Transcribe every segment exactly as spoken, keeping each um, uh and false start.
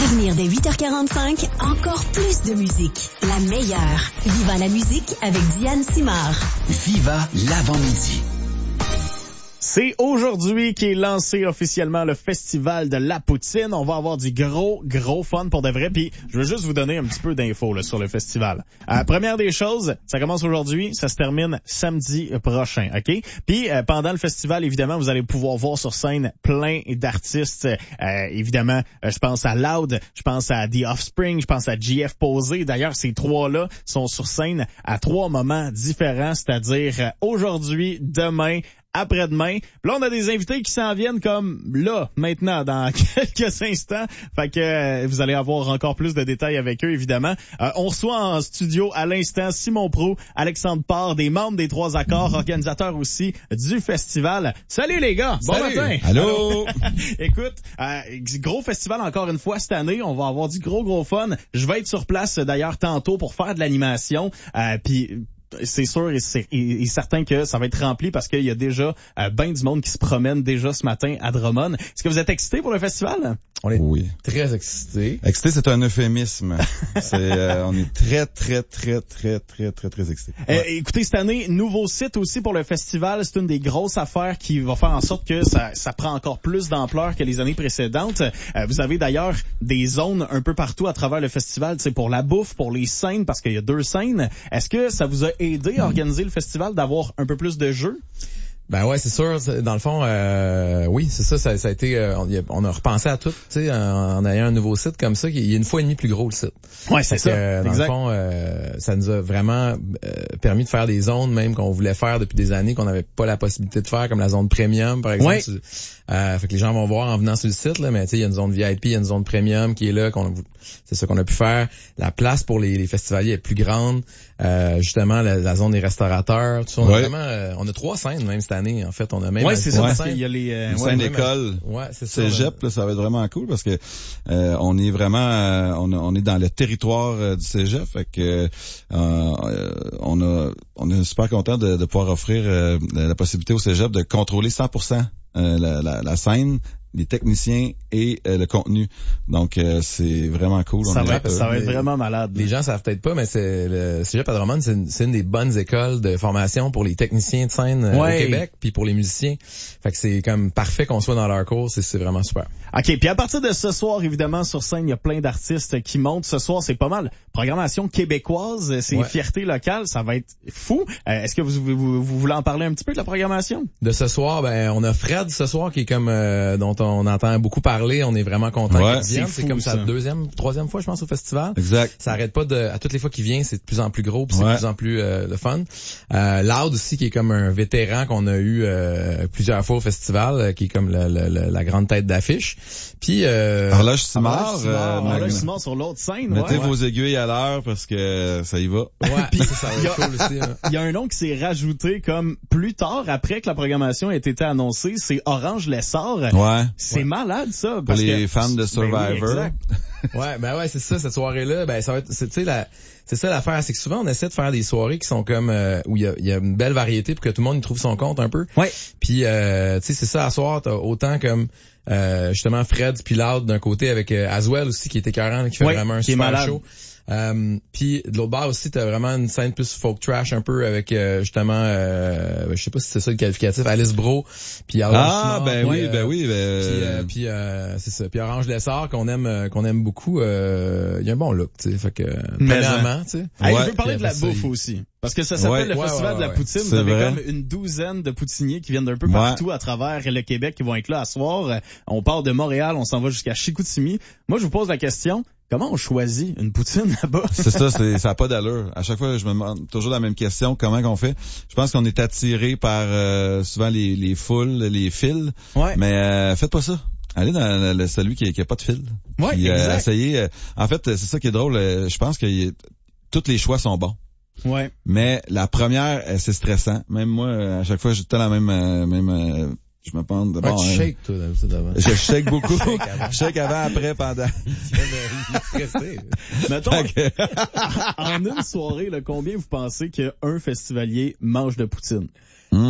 venir dès huit heures quarante-cinq, encore plus de musique. La meilleure. Viva la musique avec Diane Simard. Viva l'avant-midi. C'est aujourd'hui qu'est lancé officiellement le Festival de la Poutine. On va avoir du gros, gros fun pour de vrai. Puis, je veux juste vous donner un petit peu d'infos là, sur le festival. Euh, première des choses, ça commence aujourd'hui, ça se termine samedi prochain, OK? Puis, euh, pendant le festival, évidemment, vous allez pouvoir voir sur scène plein d'artistes. Euh, évidemment, euh, je pense à Loud, je pense à The Offspring, je pense à J F Posé. D'ailleurs, ces trois-là sont sur scène à trois moments différents, c'est-à-dire euh, aujourd'hui, demain, après-demain. Puis là, on a des invités qui s'en viennent comme là, maintenant, dans quelques instants. Fait que euh, vous allez avoir encore plus de détails avec eux, évidemment. Euh, on reçoit en studio à l'instant Simon Prou, Alexandre Parr, des membres des Trois Accords, organisateurs aussi du festival. Salut les gars! Bon Salut. matin! Allô! Écoute, euh, gros festival encore une fois cette année. On va avoir du gros, gros fun. Je vais être sur place d'ailleurs tantôt pour faire de l'animation. Euh, puis c'est sûr et, c'est, et, et certain que ça va être rempli parce qu'il y a déjà euh, ben du monde qui se promène déjà ce matin à Drummond. Est-ce que vous êtes excités pour le festival? On est oui. très excités. Excité, c'est un euphémisme. c'est, euh, on est très, très, très, très, très, très, très excités. Ouais. Euh, ouais. écoutez, cette année, nouveau site aussi pour le festival. C'est une des grosses affaires qui va faire en sorte que ça, ça prend encore plus d'ampleur que les années précédentes. Euh, vous avez d'ailleurs des zones un peu partout à travers le festival. C'est pour la bouffe, pour les scènes, parce qu'il y a deux scènes. Est-ce que ça vous a aidé à organiser le festival d'avoir un peu plus de jeux? Ben ouais, c'est sûr. Dans le fond, euh, oui, c'est ça, ça. Ça a été. Euh, on, a, on a repensé à tout, tu sais, en, en ayant un nouveau site comme ça, qui est une fois et demie plus gros le site. Ouais, c'est ça. Que, dans exact. le fond, euh, ça nous a vraiment euh, permis de faire des zones même qu'on voulait faire depuis des années, qu'on n'avait pas la possibilité de faire, comme la zone premium, par exemple. Ouais. Euh, fait que les gens vont voir en venant sur le site, là, mais tu sais, il y a une zone V I P, il y a une zone premium qui est là, qu'on, c'est ça qu'on a pu faire. La place pour les, les festivaliers est plus grande. Euh, justement, la, la zone des restaurateurs, tout ça. On ouais. a vraiment, euh, on a trois scènes même cette année. En fait, on a même. Ouais, c'est ça. Ouais. Parce qu'il y a les euh, Une ouais, scène ouais, d'école. Ouais, c'est ça. Cégep, là, ça va être vraiment cool parce que euh, on est vraiment, euh, on, a, on est dans le territoire euh, du Cégep, fait que euh, on a, on est super content de, de pouvoir offrir euh, la possibilité au Cégep de contrôler cent pour cent euh, la, la, la scène, les techniciens et euh, le contenu. Donc euh, c'est vraiment cool. Ça on va, est, être, ça va être vraiment malade. Les gens savent peut-être pas, mais c'est le Cégep à Drummond, c'est une, c'est une des bonnes écoles de formation pour les techniciens de scène euh, ouais. au Québec, puis pour les musiciens. Fait que c'est comme parfait qu'on soit dans leur cours, c'est, c'est vraiment super. OK, puis à partir de ce soir, évidemment, sur scène, il y a plein d'artistes qui montent. Ce soir, c'est pas mal. Programmation québécoise, c'est ouais. fierté locale, ça va être fou. Euh, est-ce que vous, vous, vous voulez en parler un petit peu de la programmation? De ce soir, ben on a Fred ce soir qui est comme euh, dont on entend beaucoup parler. On est vraiment content ouais, qu'il vienne. c'est C'est fou, comme ça. sa deuxième, troisième fois, je pense, au festival. Exact. Ça arrête pas de, à toutes les fois qu'il vient, c'est de plus en plus gros, puis c'est ouais. de plus en plus euh, le fun. Euh, Loud aussi, qui est comme un vétéran qu'on a eu euh, plusieurs fois au festival, euh, qui est comme le, le, le, la grande tête d'affiche. Puis euh, Horloge Simard, Horloge Simard, euh, Horloge Mag- Simard sur l'autre scène. mettez ouais, vos ouais. aiguilles à l'heure parce que ça y va. Ouais, Puis, ça, ça va il y a- être cool aussi. Hein. Il y a un nom qui s'est rajouté comme plus tard, après que la programmation ait été annoncée, c'est Orange Lessard. Ouais. C'est Ouais. malade, ça. Pour Parce les que, fans de Survivor. Ben oui, exact. Ouais, ben ouais, c'est ça, cette soirée-là, ben ça va être, c'est, tu sais, la, c'est ça l'affaire, c'est que souvent on essaie de faire des soirées qui sont comme, euh, où il y a, il y a une belle variété pour que tout le monde y trouve son compte un peu. Ouais. Puis, euh, tu sais, c'est ça, à soir, t'as autant comme, euh, justement Fred puis Loud d'un côté avec euh, Aswell aussi qui est écœurant, qui fait ouais, vraiment un qui est super malade. show. Euh, puis de l'autre bord aussi, t'as vraiment une scène plus folk trash un peu avec euh, justement, euh, je sais pas si c'est ça le qualificatif, Alice Bro, puis Orange Ah, Simard, ben puis, oui, euh, ben oui, ben... Puis, euh, puis euh, c'est ça. Puis Orange Lessard qu'on aime, euh, qu'on aime beaucoup. Euh, il y a un bon look, tu sais. Fait que Mais, premièrement, tu sais. Hey, Ouais. je veux parler de la Puis après bouffe ça, il- aussi. Parce que ça s'appelle Ouais. le Ouais, Festival ouais, de la ouais. Poutine. Vous C'est avez vrai. comme une douzaine de poutiniers qui viennent d'un peu Ouais. partout à travers le Québec qui vont être là à soir. Euh, On part de Montréal, on s'en va jusqu'à Chicoutimi. Moi, je vous pose la question, comment on choisit une poutine là-bas? C'est ça, c'est, ça a pas d'allure. À chaque fois, je me demande toujours la même question, comment qu'on fait? Je pense qu'on est attiré par euh, souvent les, les foules, les fils, Ouais. mais euh, faites pas ça. Allez dans le, le- celui qui, qui a pas de fil. Ouais, Puis, euh, exact. essayez. euh, en fait, c'est ça qui est drôle. euh, Je pense que y a- tous les choix sont bons. Ouais. Mais la première, euh, c'est stressant. Même moi, euh, à chaque fois, j'ai tout le temps la même, euh, même. euh, je me pense. Ouais, Bon, tu hein, shakes, toi, d'habitude, avant. je shake beaucoup. Shake avant. Je shake avant, après, pendant. Tu viens de- il est stressé. Mettons, Fait que- en une soirée, là, combien vous pensez qu'un festivalier mange de poutine? Hum,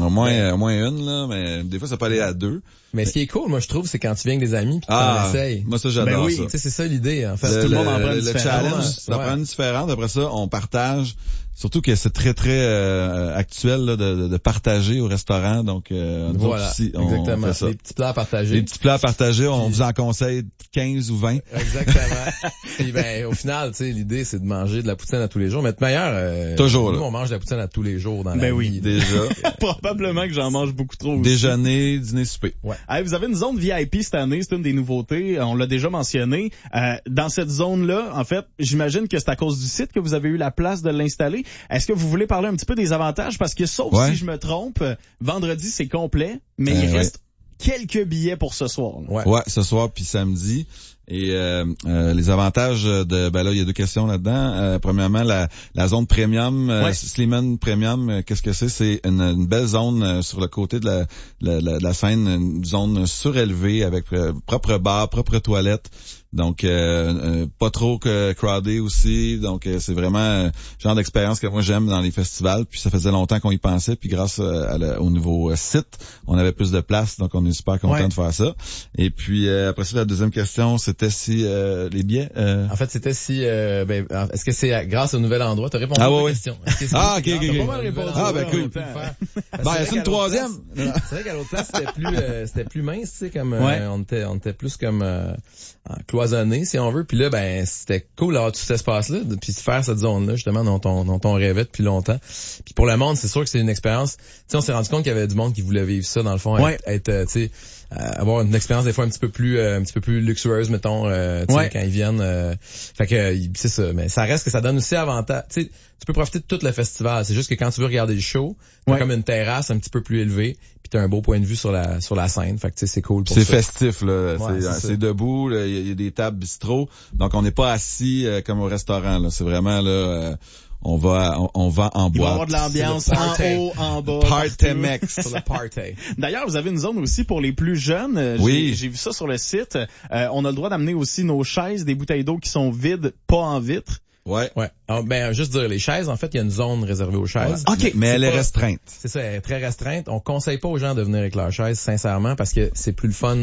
Au moins, ouais. au moins une, là, mais des fois, ça peut aller à deux. Mais ce qui est cool, moi, je trouve, c'est quand tu viens avec des amis pis ah, t'en essayes. Moi, ça, j'adore ben oui. ça. Tu sais, c'est ça l'idée, en fait. Le, tout le monde en le, prend une le différente. challenge, ça ouais. prend une différente. Après ça, on partage. Surtout que c'est très, très euh, actuel là, de, de partager au restaurant. Donc, euh, nous voilà, aussi, on exactement. fait ça. Les petits plats à partager. Les petits plats à partager, on Puis... vous en conseille quinze ou vingt. Exactement. Puis ben, au final, tu sais, l'idée, c'est de manger de la poutine à tous les jours. Mais de meilleur, euh, toujours, nous, là. on mange de la poutine à tous les jours dans ben la oui, vie. Déjà. Probablement que j'en mange beaucoup trop aussi. Déjeuner, dîner, souper. Ouais. Hey, vous avez une zone V I P cette année, c'est une des nouveautés, on l'a déjà mentionné. Euh, dans cette zone-là, en fait, j'imagine que c'est à cause du site que vous avez eu la place de l'installer. Est-ce que vous voulez parler un petit peu des avantages? Parce que sauf ouais. si je me trompe, vendredi c'est complet, mais euh, il ouais. reste quelques billets pour ce soir. Là. Ouais. ouais, ce soir puis samedi. Et euh, euh, les avantages de ben là il y a deux questions là-dedans. Euh, premièrement la la zone premium, euh, ouais. Sleeman Premium, euh, qu'est-ce que c'est? C'est une, une belle zone euh, sur le côté de la, la, la, de la scène, une zone surélevée avec euh, propre bar, propre toilette. Donc euh, euh, pas trop que crowded aussi. Donc euh, c'est vraiment euh, le genre d'expérience que moi j'aime dans les festivals. Puis ça faisait longtemps qu'on y pensait. Puis grâce euh, à la, au nouveau euh, site, on avait plus de place. Donc on est super content ouais. de faire ça. Et puis euh, après ça la deuxième question c'était si euh, les billets. Euh... En fait c'était si euh, ben est-ce que c'est grâce au nouvel endroit? T'as répondu ah, à ouais, ta ouais. question. Ah ok ok. Pas mal répondu. Ah ben cool. Ben c'est une troisième. C'est vrai qu'à l'autre place c'était plus euh, c'était plus mince, tu sais comme ouais. euh, on était on était plus comme euh, cloisonné si on veut. Puis là, ben c'était cool d'avoir tout cet espace-là, puis de faire cette zone-là, justement, dont on, dont on rêvait depuis longtemps. Puis pour le monde, c'est sûr que c'est une expérience. Tu sais, on s'est rendu compte qu'il y avait du monde qui voulait vivre ça, dans le fond, ouais. être, être tu sais, euh, avoir une expérience des fois un petit peu plus, euh, un petit peu plus luxueuse, mettons, euh, tu sais, ouais. quand ils viennent. Euh, fait que c'est ça. Mais ça reste que ça donne aussi avantage. Tu sais, tu peux profiter de tout le festival. C'est juste que quand tu veux regarder le show, t'as ouais. comme une terrasse un petit peu plus élevée, puis t'as un beau point de vue sur la sur la scène. Fait que tu sais, c'est cool pour c'est ça. festif là. Ouais, c'est, c'est, c'est debout. Il y, y a des tables bistrot. Donc on n'est pas assis euh, comme au restaurant. Là. C'est vraiment là. Euh, on va on, on va en boîte. Il va y avoir de l'ambiance en haut, en bas. Party mix. Sur le party. D'ailleurs, vous avez une zone aussi pour les plus jeunes. Oui. J'ai, j'ai vu ça sur le site. Euh, on a le droit d'amener aussi nos chaises, des bouteilles d'eau qui sont vides, pas en vitre. Ouais. Ouais. Alors, ben, juste dire, les chaises, en fait, il y a une zone réservée aux chaises. Ouais. OK, mais elle c'est est pas, restreinte. C'est ça, elle est très restreinte. On conseille pas aux gens de venir avec leurs chaises, sincèrement, parce que c'est plus le fun